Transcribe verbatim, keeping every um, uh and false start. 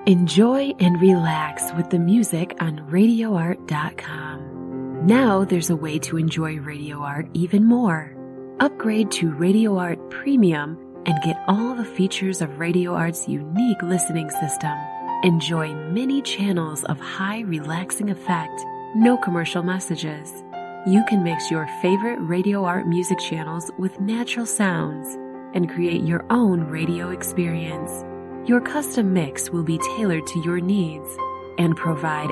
Enjoy and relax with the music on radio art dot com. Now there's a way to enjoy Radio Art even more. Upgrade to Radio Art Premium and get all the features of Radio Art's unique listening system. Enjoy many channels of high relaxing effect, no commercial messages. You can mix your favorite Radio Art music channels with natural sounds and create your own radio experience. Your custom mix will be tailored to your needs and provide